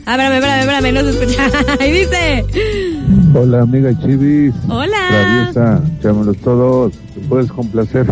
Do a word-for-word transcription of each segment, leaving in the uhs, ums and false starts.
Ah, espérame, espérame, espérame, no se escucha. Ahí dice. Hola, amiga Chivis. Hola. Traviesa, llámanos todos. ¿Te puedes complacer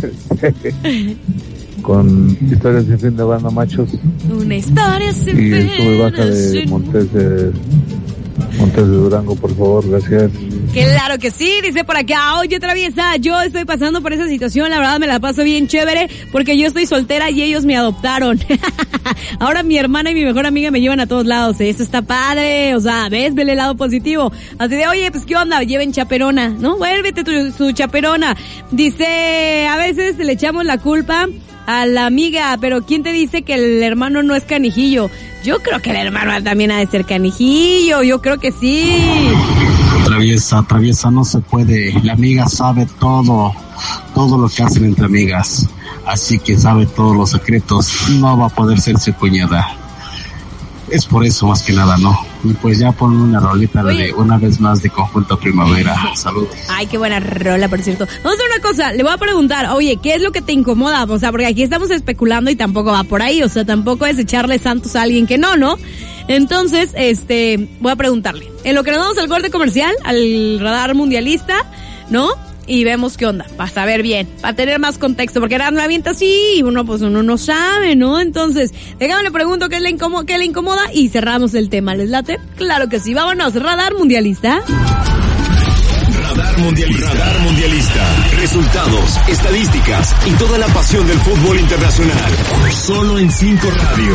con historias sin fin de banda, machos? Una historia sin fin. Y sube y baja de Montes de, Montes de Durango, por favor, gracias. Claro que sí, dice por acá, oye Traviesa, yo estoy pasando por esa situación, la verdad me la paso bien chévere, porque yo estoy soltera y ellos me adoptaron. Ahora mi hermana y mi mejor amiga me llevan a todos lados, eso está padre, o sea, ves, vele el lado positivo. Así de, oye, pues qué onda, lleven chaperona, ¿no? Vuélvete tu, su chaperona. Dice, a veces le echamos la culpa a la amiga, pero ¿quién te dice que el hermano no es canijillo? Yo creo que el hermano también ha de ser canijillo, yo creo que sí. Traviesa, traviesa, no se puede. La amiga sabe todo, todo lo que hacen entre amigas. Así que sabe todos los secretos. No va a poder ser su cuñada. Es por eso más que nada, ¿no? Y pues ya pon una rolita de una vez más de Conjunto Primavera. Saludos. Ay, qué buena rola, por cierto. Vamos a hacer una cosa, le voy a preguntar, oye, ¿qué es lo que te incomoda? O sea, porque aquí estamos especulando y tampoco va por ahí, o sea, tampoco es echarle santos a alguien que no, ¿no? Entonces, este, voy a preguntarle. En lo que nos vamos al corte comercial, al radar mundialista, ¿no? Y vemos qué onda, para saber bien, para tener más contexto, porque ahora no avienta así, y uno pues uno no sabe, ¿no? Entonces, déjame le pregunto qué le incomoda, qué le incomoda y cerramos el tema, ¿les late? Claro que sí, vámonos, radar mundialista. Radar mundialista. Radar mundialista. Resultados, estadísticas y toda la pasión del fútbol internacional. Solo en cinco Radio.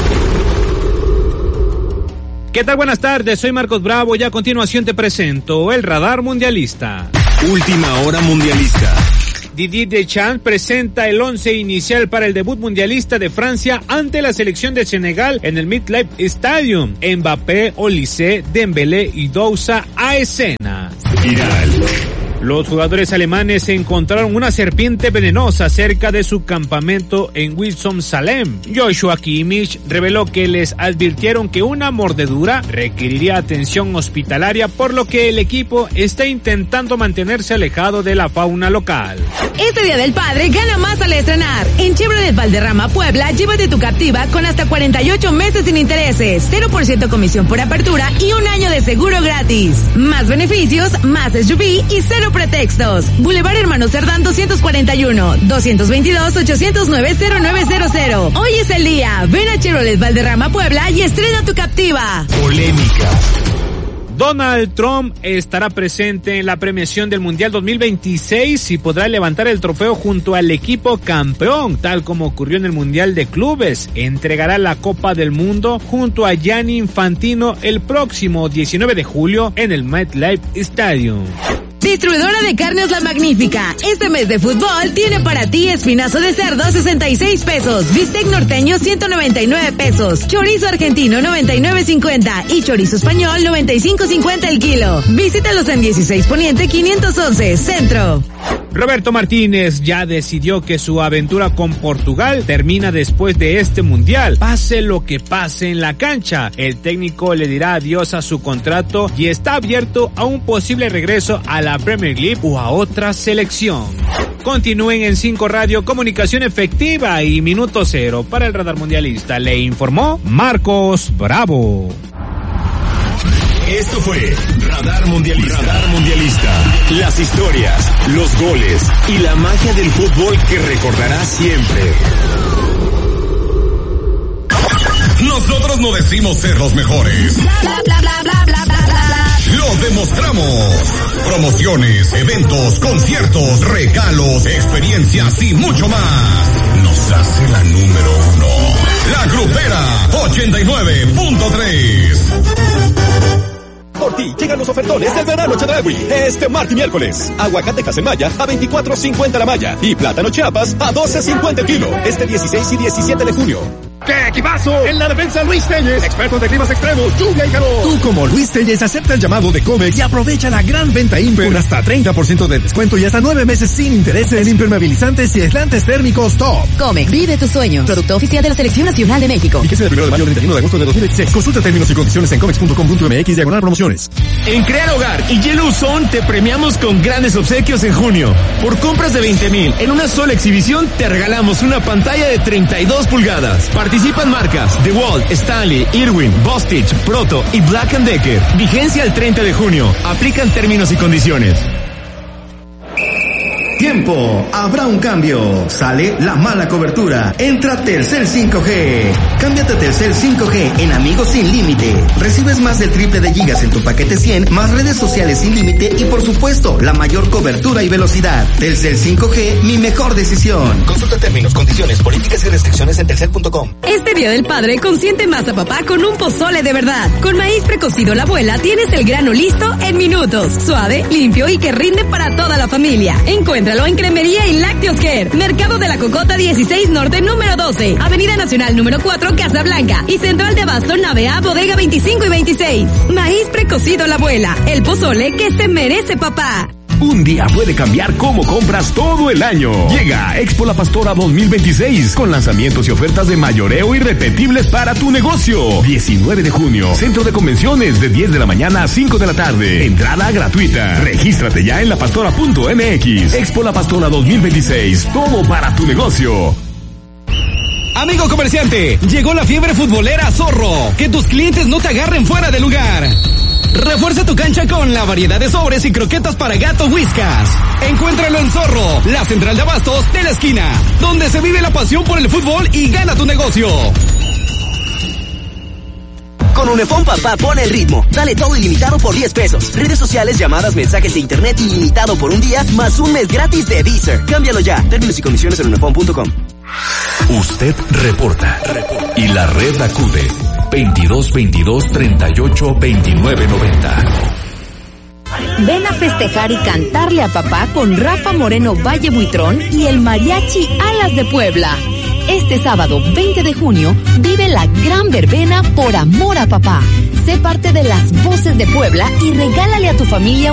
¿Qué tal? Buenas tardes, soy Marcos Bravo y a continuación te presento el Radar Mundialista. Última hora mundialista. Didier Deschamps presenta el once inicial para el debut mundialista de Francia ante la selección de Senegal en el MetLife Stadium. Mbappé, Olise, Dembélé y Dousa a escena. Viral. Los jugadores alemanes encontraron una serpiente venenosa cerca de su campamento en Winston-Salem. Joshua Kimmich reveló que les advirtieron que una mordedura requeriría atención hospitalaria, por lo que el equipo está intentando mantenerse alejado de la fauna local. Este Día del Padre gana más al estrenar. En Chevrolet Valderrama Puebla, llévate tu Captiva con hasta cuarenta y ocho meses sin intereses, cero por ciento comisión por apertura y un año de seguro gratis. Más beneficios, más S U V y cero pretextos. Boulevard Hermano Cerdán doscientos cuarenta y uno, doscientos veintidós, ochocientos nueve, cero nueve cero cero. Hoy es el día. Ven a Chevrolet Valderrama Puebla y estrena tu Captiva. Polémica. Donald Trump estará presente en la premiación del Mundial dos mil veintiséis y podrá levantar el trofeo junto al equipo campeón, tal como ocurrió en el Mundial de Clubes. Entregará la Copa del Mundo junto a Gianni Infantino el próximo diecinueve de julio en el MetLife Stadium. Distribuidora de carnes La Magnífica. Este mes de fútbol tiene para ti espinazo de cerdo sesenta y seis pesos, bistec norteño ciento noventa y nueve pesos, chorizo argentino noventa y nueve cincuenta y chorizo español noventa y cinco cincuenta el kilo. Visítalos en dieciséis Poniente quinientos once, Centro. Roberto Martínez ya decidió que su aventura con Portugal termina después de este mundial. Pase lo que pase en la cancha, el técnico le dirá adiós a su contrato y está abierto a un posible regreso a la Premier League o a otra selección. Continúen en cinco Radio, comunicación efectiva y minuto cero. Para el Radar Mundialista le informó Marcos Bravo. Esto fue Radar Mundialista. Radar Mundialista. Las historias, los goles y la magia del fútbol que recordarás siempre. Nosotros no decimos ser los mejores. Bla, bla, bla, bla, bla, bla, bla, bla. Lo demostramos. Promociones, eventos, conciertos, regalos, experiencias y mucho más. Nos hace la número uno. La Grupera ochenta y nueve punto tres. Por ti llegan los ofertones del verano Chedraui este martes y miércoles. Aguacate Casemaya a veinticuatro cincuenta la malla y plátano Chiapas a doce cincuenta el kilo. Este dieciséis y diecisiete de junio. ¡Qué equipazo! En la defensa Luis Telles, expertos de climas extremos, lluvia y calor. Tú como Luis Telles acepta el llamado de Comex y aprovecha la gran venta Imper con hasta treinta por ciento de descuento y hasta nueve meses sin intereses en impermeabilizantes y aislantes térmicos top. Comex, vive tus sueños. Producto oficial de la Selección Nacional de México. Y que sea del primero de mayo al treinta y uno de agosto de dos mil veintiséis. Consulta términos y condiciones en comex punto com punto mx diagonal promociones. En Crear Hogar y Yellow Zone te premiamos con grandes obsequios en junio. Por compras de veinte mil en una sola exhibición te regalamos una pantalla de treinta y dos pulgadas. Participa Participan marcas DeWalt, Stanley, Irwin, Bostitch, Proto y Black and Decker. Vigencia el treinta de junio. Aplican términos y condiciones. Tiempo, habrá un cambio. Sale la mala cobertura. Entra Telcel cinco G. Cámbiate a Telcel cinco G en Amigos Sin Límite. Recibes más del triple de gigas en tu paquete cien, más redes sociales sin límite y por supuesto, la mayor cobertura y velocidad. Telcel cinco G, mi mejor decisión. Consulta términos, condiciones, políticas y restricciones en telcel punto com. Este Día del Padre consiente más a papá con un pozole de verdad. Con maíz precocido La Abuela tienes el grano listo en minutos. Suave, limpio y que rinde para toda la familia. Encuéntralo en Cremería y Lácteos Care. Mercado de la Cocota dieciséis Norte número doce. Avenida Nacional número cuatro, Casablanca. Y Central de Abasto, Nave A, Bodega veinticinco y veintiséis. Maíz precocido La Abuela. El pozole que se merece papá. Un día puede cambiar cómo compras todo el año. Llega Expo La Pastora dos mil veintiséis con lanzamientos y ofertas de mayoreo irrepetibles para tu negocio. diecinueve de junio, Centro de Convenciones de diez de la mañana a cinco de la tarde. Entrada gratuita. Regístrate ya en lapastora punto m x. Expo La Pastora dos mil veintiséis. Todo para tu negocio. Amigo comerciante, llegó la fiebre futbolera Zorro. Que tus clientes no te agarren fuera de lugar. Refuerza tu cancha con la variedad de sobres y croquetas para gato Whiskas. Encuéntralo en Zorro, la central de abastos de la esquina, donde se vive la pasión por el fútbol y gana tu negocio. Con Unifón Papá pone el ritmo. Dale todo ilimitado por diez pesos. Redes sociales, llamadas, mensajes de internet ilimitado por un día, más un mes gratis de Deezer. Cámbialo ya. Términos y condiciones en unifón punto com. Usted reporta. Y la red acude. veintidós veintidós treinta y ocho veintinueve noventa. Ven a festejar y cantarle a papá con Rafa Moreno Valle Buitrón y el Mariachi Alas de Puebla. Este sábado veinte de junio vive la gran verbena por amor a papá. Sé parte de las voces de Puebla y regálale a tu familia